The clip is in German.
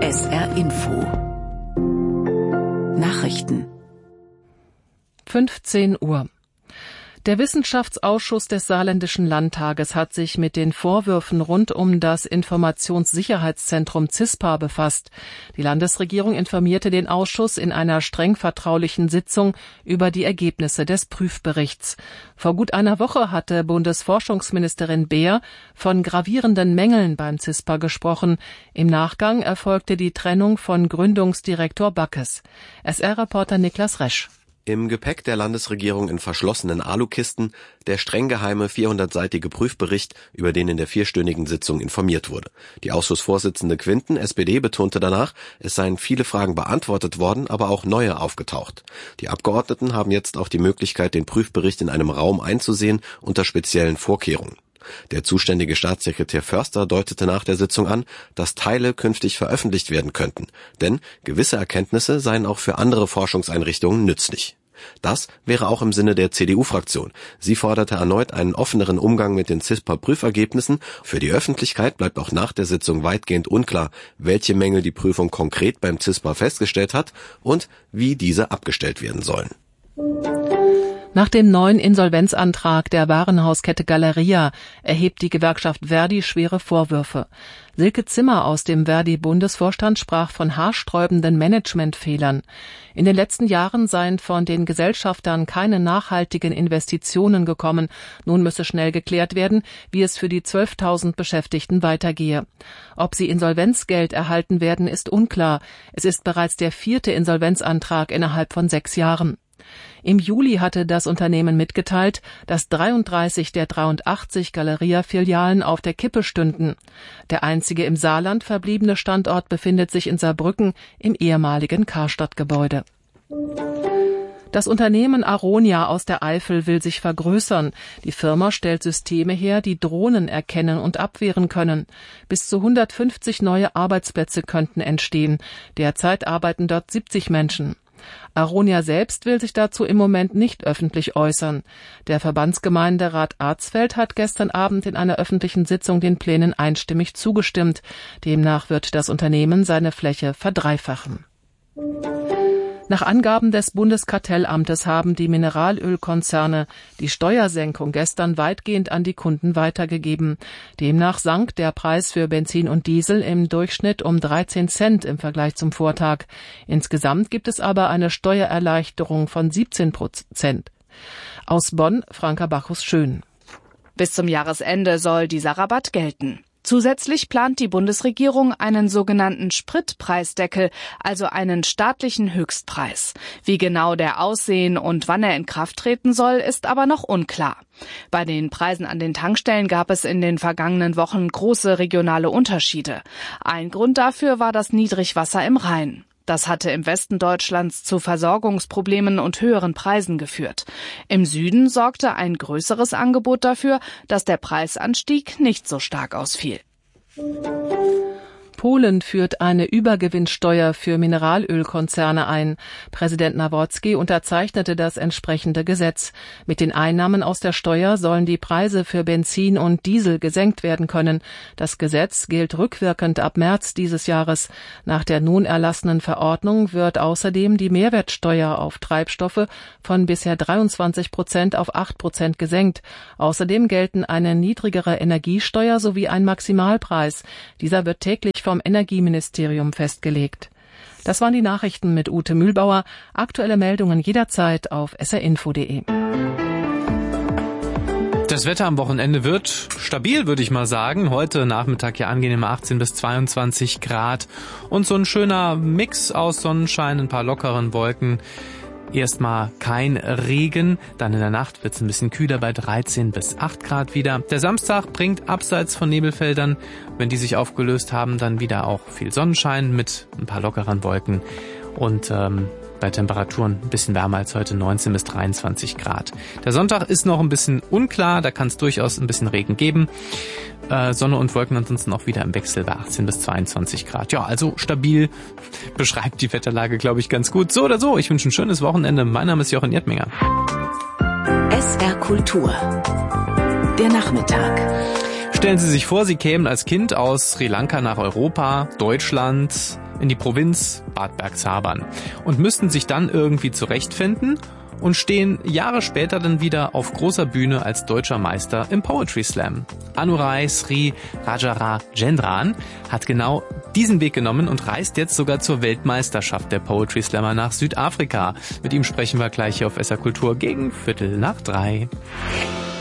SR Info Nachrichten 15 Uhr. Der Wissenschaftsausschuss des Saarländischen Landtages hat sich mit den Vorwürfen rund um das Informationssicherheitszentrum CISPA befasst. Die Landesregierung informierte den Ausschuss in einer streng vertraulichen Sitzung über die Ergebnisse des Prüfberichts. Vor gut einer Woche hatte Bundesforschungsministerin Beer von gravierenden Mängeln beim CISPA gesprochen. Im Nachgang erfolgte die Trennung von Gründungsdirektor Backes. SR-Reporter Niklas Resch. Im Gepäck der Landesregierung in verschlossenen Alukisten der streng geheime 400-seitige Prüfbericht, über den in der vierstündigen Sitzung informiert wurde. Die Ausschussvorsitzende Quinten, SPD, betonte danach, es seien viele Fragen beantwortet worden, aber auch neue aufgetaucht. Die Abgeordneten haben jetzt auch die Möglichkeit, den Prüfbericht in einem Raum einzusehen, unter speziellen Vorkehrungen. Der zuständige Staatssekretär Förster deutete nach der Sitzung an, dass Teile künftig veröffentlicht werden könnten, denn gewisse Erkenntnisse seien auch für andere Forschungseinrichtungen nützlich. Das wäre auch im Sinne der CDU-Fraktion. Sie forderte erneut einen offeneren Umgang mit den CISPA-Prüfergebnissen. Für die Öffentlichkeit bleibt auch nach der Sitzung weitgehend unklar, welche Mängel die Prüfung konkret beim CISPA festgestellt hat und wie diese abgestellt werden sollen. Nach dem neuen Insolvenzantrag der Warenhauskette Galeria erhebt die Gewerkschaft Verdi schwere Vorwürfe. Silke Zimmer aus dem Verdi-Bundesvorstand sprach von haarsträubenden Managementfehlern. In den letzten Jahren seien von den Gesellschaftern keine nachhaltigen Investitionen gekommen. Nun müsse schnell geklärt werden, wie es für die 12.000 Beschäftigten weitergehe. Ob sie Insolvenzgeld erhalten werden, ist unklar. Es ist bereits der 4. Insolvenzantrag innerhalb von 6 Jahren. Im Juli hatte das Unternehmen mitgeteilt, dass 33 der 83 Galeria-Filialen auf der Kippe stünden. Der einzige im Saarland verbliebene Standort befindet sich in Saarbrücken im ehemaligen Karstadt-Gebäude. Das Unternehmen Aronia aus der Eifel will sich vergrößern. Die Firma stellt Systeme her, die Drohnen erkennen und abwehren können. Bis zu 150 neue Arbeitsplätze könnten entstehen. Derzeit arbeiten dort 70 Menschen. Aronia selbst will sich dazu im Moment nicht öffentlich äußern. Der Verbandsgemeinderat Arzfeld hat gestern Abend in einer öffentlichen Sitzung den Plänen einstimmig zugestimmt. Demnach wird das Unternehmen seine Fläche verdreifachen. Nach Angaben des Bundeskartellamtes haben die Mineralölkonzerne die Steuersenkung gestern weitgehend an die Kunden weitergegeben. Demnach sank der Preis für Benzin und Diesel im Durchschnitt um 13 Cent im Vergleich zum Vortag. Insgesamt gibt es aber eine Steuererleichterung von 17%. Aus Bonn, Franka Bachus-Schön. Bis zum Jahresende soll dieser Rabatt gelten. Zusätzlich plant die Bundesregierung einen sogenannten Spritpreisdeckel, also einen staatlichen Höchstpreis. Wie genau der aussehen und wann er in Kraft treten soll, ist aber noch unklar. Bei den Preisen an den Tankstellen gab es in den vergangenen Wochen große regionale Unterschiede. Ein Grund dafür war das Niedrigwasser im Rhein. Das hatte im Westen Deutschlands zu Versorgungsproblemen und höheren Preisen geführt. Im Süden sorgte ein größeres Angebot dafür, dass der Preisanstieg nicht so stark ausfiel. Polen führt eine Übergewinnsteuer für Mineralölkonzerne ein. Präsident Nawrocki unterzeichnete das entsprechende Gesetz. Mit den Einnahmen aus der Steuer sollen die Preise für Benzin und Diesel gesenkt werden können. Das Gesetz gilt rückwirkend ab März dieses Jahres. Nach der nun erlassenen Verordnung wird außerdem die Mehrwertsteuer auf Treibstoffe von bisher 23% auf 8% gesenkt. Außerdem gelten eine niedrigere Energiesteuer sowie ein Maximalpreis. Dieser wird täglich vom Energieministerium festgelegt. Das waren die Nachrichten mit Ute Mühlbauer. Aktuelle Meldungen jederzeit auf srinfo.de. Das Wetter am Wochenende wird stabil, würde ich mal sagen. Heute Nachmittag ja angenehme 18 bis 22 Grad und so ein schöner Mix aus Sonnenschein, ein paar lockeren Wolken. Erstmal kein Regen, dann in der Nacht wird es ein bisschen kühler bei 13 bis 8 Grad wieder. Der Samstag bringt abseits von Nebelfeldern, wenn die sich aufgelöst haben, dann wieder auch viel Sonnenschein mit ein paar lockeren Wolken und bei Temperaturen ein bisschen wärmer als heute, 19 bis 23 Grad. Der Sonntag ist noch ein bisschen unklar, da kann es durchaus ein bisschen Regen geben. Sonne und Wolken ansonsten auch wieder im Wechsel bei 18 bis 22 Grad. Ja, also stabil beschreibt die Wetterlage, glaube ich, ganz gut. So oder so, ich wünsche ein schönes Wochenende. Mein Name ist Jochen Erdminger. SR Kultur. Der Nachmittag. Stellen Sie sich vor, Sie kämen als Kind aus Sri Lanka nach Europa, Deutschland in die Provinz Bad Bergzabern und müssten sich dann irgendwie zurechtfinden und stehen Jahre später dann wieder auf großer Bühne als deutscher Meister im Poetry Slam. Anurai Sri Rajarajendran hat genau diesen Weg genommen und reist jetzt sogar zur Weltmeisterschaft der Poetry Slammer nach Südafrika. Mit ihm sprechen wir gleich hier auf SR Kultur gegen 2:15.